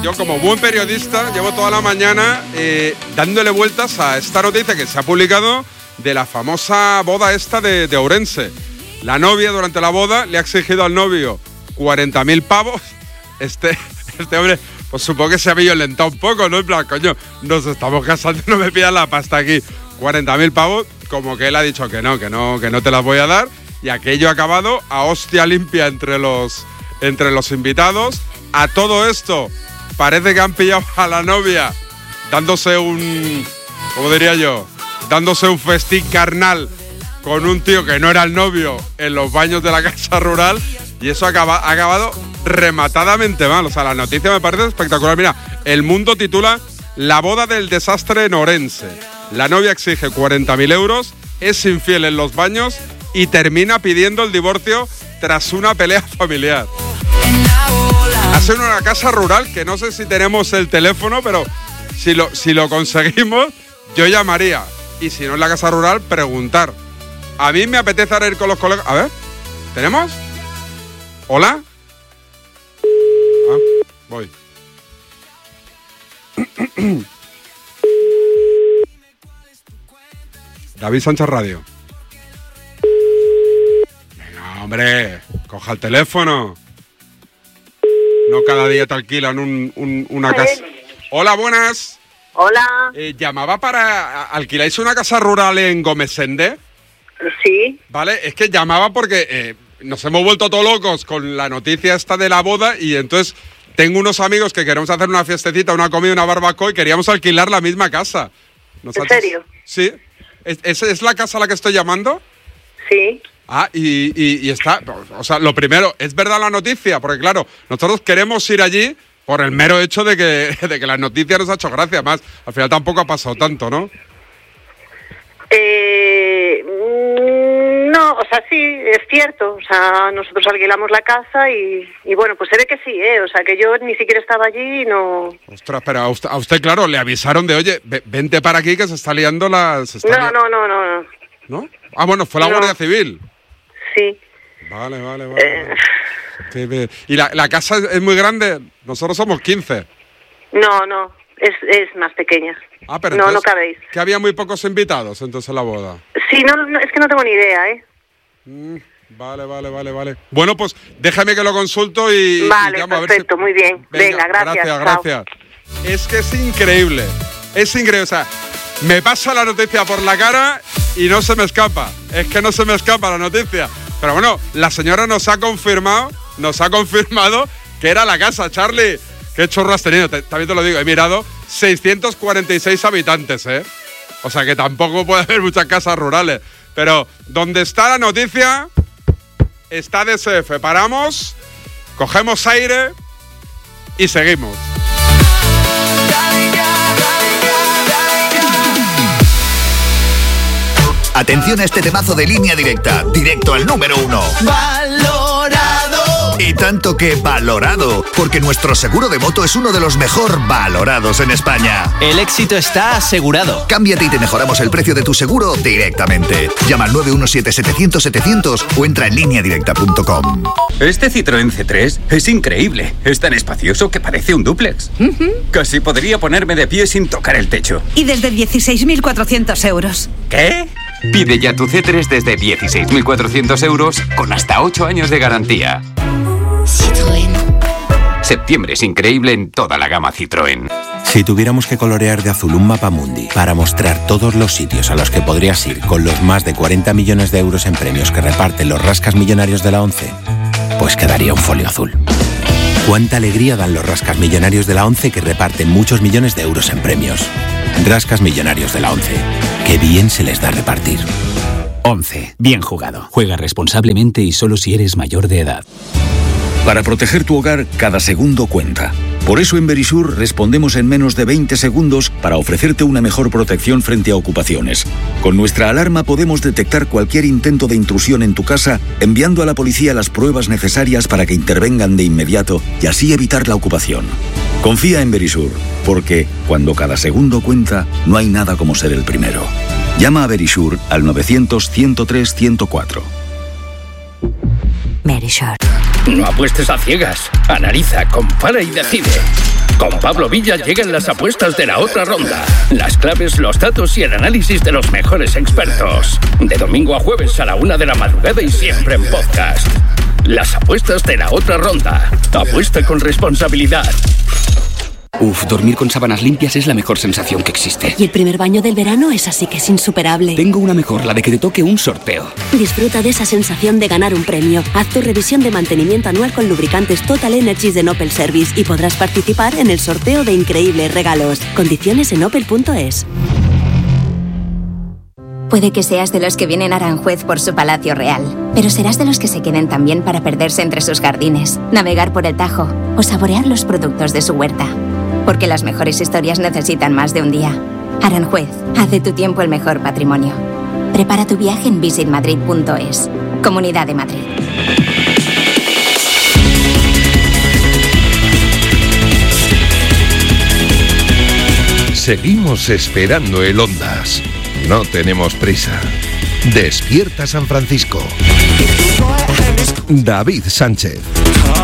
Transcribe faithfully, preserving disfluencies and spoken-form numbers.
yo como buen periodista llevo toda la mañana eh, dándole vueltas a esta noticia que se ha publicado de la famosa boda esta de, de Ourense. La novia durante la boda le ha exigido al novio cuarenta mil pavos. Este, este hombre, pues supongo que se ha violentado un poco, ¿no? En plan, coño, nos estamos casando, no me pidas la pasta aquí. cuarenta mil pavos, como que él ha dicho que no, que no, que no te las voy a dar. Y aquello ha acabado a hostia limpia entre los, entre los invitados. A todo esto, parece que han pillado a la novia dándose un, ¿cómo diría yo? Dándose un festín carnal con un tío que no era el novio en los baños de la casa rural. Y eso acaba, ha acabado rematadamente mal. O sea, la noticia me parece espectacular. Mira, El Mundo titula La boda del desastre en Ourense. La novia exige cuarenta mil euros, es infiel en los baños y termina pidiendo el divorcio tras una pelea familiar. Ha sido una casa rural que no sé si tenemos el teléfono, pero si lo, si lo conseguimos, yo llamaría. Y si no es la casa rural, preguntar. A mí me apetece ahora ir con los colegas. A ver, ¿tenemos? ¿Hola? Ah, voy. David Sánchez Radio. Venga, hombre, coja el teléfono. No cada día te alquilan un, un, una casa. Hola, buenas. Hola. Eh, llamaba para... ¿Alquiláis una casa rural en Gomesende? Sí. Vale, es que llamaba porque eh, nos hemos vuelto todos locos con la noticia esta de la boda y entonces tengo unos amigos que queremos hacer una fiestecita, una comida, una barbacoa y queríamos alquilar la misma casa. ¿En serio? Sí. ¿Es, es, ¿Es la casa a la que estoy llamando? Sí. Ah, y, y, y está... O sea, lo primero, ¿es verdad la noticia? Porque claro, nosotros queremos ir allí por el mero hecho de que, de que la noticia nos ha hecho gracia. Más, al final tampoco ha pasado tanto, ¿no? Eh, no, o sea, sí, es cierto. O sea, nosotros alquilamos la casa y, y bueno, pues se ve que sí, ¿eh? O sea, que yo ni siquiera estaba allí y no... Ostras, pero a usted, a usted, claro, le avisaron de, oye, vente para aquí que se está liando la... Se está no, li- no, no, no, no. ¿No? Ah, bueno, fue la No. Guardia Civil. Sí. Vale, vale, vale. Eh, Qué bien. ¿Y la, la casa es muy grande? Nosotros somos quince. no, no, es, es más pequeña. Ah, pero No, entonces, no cabéis. que había muy pocos invitados entonces en la boda. Sí, no, no, es que no tengo ni idea, ¿eh? Mm, vale, vale, vale, vale. Bueno, pues déjame que lo consulto y... Vale, y llamo, perfecto, a ver si... muy bien. Venga, gracias. Gracias, chao. gracias. Es que es increíble. Es increíble, o sea, me pasa la noticia por la cara y no se me escapa. Es que no se me escapa la noticia. Pero bueno, la señora nos ha confirmado, nos ha confirmado que era la casa, Charlie. Qué chorro has tenido, te, también te lo digo, he mirado, seiscientos cuarenta y seis habitantes, ¿eh? O sea que tampoco puede haber muchas casas rurales. Pero donde está la noticia, está D S F. Paramos, cogemos aire y seguimos. Atención a este temazo de Línea Directa, directo al número uno. ¡Valorado! Y tanto que valorado, porque nuestro seguro de moto es uno de los mejor valorados en España. El éxito está asegurado. Cámbiate y te mejoramos el precio de tu seguro directamente. Llama al nueve uno siete setecientos setecientos o entra en línea directa punto com. Este Citroën C tres es increíble. Es tan espacioso que parece un dúplex. Uh-huh. Casi podría ponerme de pie sin tocar el techo. Y desde dieciséis mil cuatrocientos euros. ¿Qué? Pide ya tu C tres desde dieciséis mil cuatrocientos euros con hasta ocho años de garantía. Citroën. Septiembre es increíble en toda la gama Citroën. Si tuviéramos que colorear de azul un mapa mundi para mostrar todos los sitios a los que podrías ir con los más de cuarenta millones de euros en premios que reparten los rascas millonarios de la ONCE, pues quedaría un folio azul. Cuánta alegría dan los rascas millonarios de la ONCE que reparten muchos millones de euros en premios. Rascas millonarios de la ONCE. Qué bien se les da repartir. once. Bien jugado. Juega responsablemente y solo si eres mayor de edad. Para proteger tu hogar, cada segundo cuenta. Por eso en Verisur respondemos en menos de veinte segundos para ofrecerte una mejor protección frente a ocupaciones. Con nuestra alarma podemos detectar cualquier intento de intrusión en tu casa, enviando a la policía las pruebas necesarias para que intervengan de inmediato y así evitar la ocupación. Confía en Verisur, porque cuando cada segundo cuenta, no hay nada como ser el primero. Llama a Verisur al novecientos, ciento tres, ciento cuatro. Verisur. No apuestes a ciegas. Analiza, compara y decide. Con Pablo Villa llegan las apuestas de la otra ronda. Las claves, los datos y el análisis de los mejores expertos. De domingo a jueves a la una de la madrugada y siempre en podcast. Las apuestas de la otra ronda. Apuesta con responsabilidad. Uf, dormir con sábanas limpias es la mejor sensación que existe. Y el primer baño del verano es así que es insuperable. Tengo una mejor, la de que te toque un sorteo. Disfruta de esa sensación de ganar un premio. Haz tu revisión de mantenimiento anual con lubricantes Total Energies de Opel Service y podrás participar en el sorteo de increíbles regalos. Condiciones en opel punto es. Puede que seas de los que vienen a Aranjuez por su palacio real, pero serás de los que se queden también para perderse entre sus jardines, navegar por el Tajo o saborear los productos de su huerta. Porque las mejores historias necesitan más de un día. Aranjuez, haz de tu tiempo el mejor patrimonio. Prepara tu viaje en visit madrid punto es. Comunidad de Madrid. Seguimos esperando el Ondas. No tenemos prisa. Despierta San Francisco. David Sánchez.